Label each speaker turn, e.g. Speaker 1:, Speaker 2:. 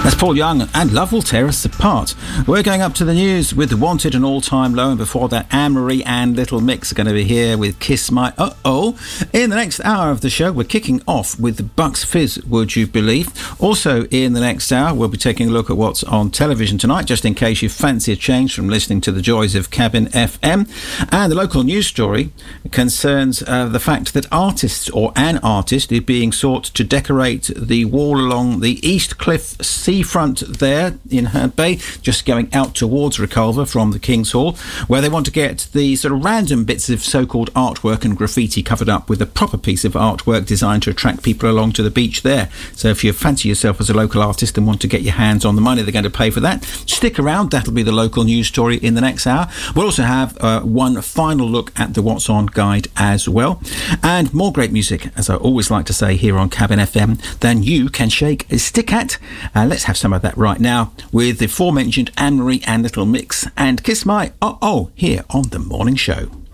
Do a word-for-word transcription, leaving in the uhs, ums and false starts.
Speaker 1: That's Paul Young and Love Will Tear Us Apart. We're going up to the news with Wanted and All Time Low, and before that, Anne-Marie and Little Mix are going to be here with Kiss My Uh-Oh. In the next hour of the show, we're kicking off with the Bucks Fizz, would you believe? Also, in the next hour, we'll be taking a look at what's on television tonight, just in case you fancy a change from listening to the joys of Cabin F M. And the local news story concerns uh, the fact that artists, or an artist, is being sought to decorate the wall along the East Cliff seafront there in Herne Bay, just going out towards Reculver from the King's Hall, where they want to get the sort of random bits of so-called artwork and graffiti covered up with a proper piece of artwork designed to attract people along to the beach there. So if you fancy yourself as a local artist and want to get your hands on the money they're going to pay for that, stick around. That'll be the local news story in the next hour. We'll also have uh, one final look at the What's On guide as well, and more great music, as I always like to say here on Cabin F M, than you can shake a stick at. Uh, let's have some of that right now with the aforementioned Anne-Marie and Little Mix and Kiss My Uh-Oh here on The Morning Show.